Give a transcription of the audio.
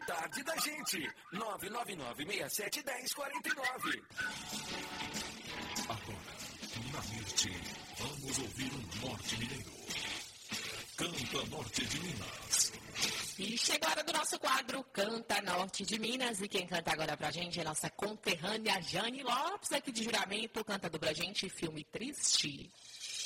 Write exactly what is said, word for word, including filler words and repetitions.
Tarde da Gente, nove nove nove, seis sete, um zero quatro nove. Agora, na Mirti, vamos ouvir um norte mineiro. Canta Norte de Minas. E chegou a hora do nosso quadro Canta Norte de Minas. E quem canta agora pra gente é nossa conterrânea Jane Lopes, aqui de Juramento. Canta dubla gente, filme Triste.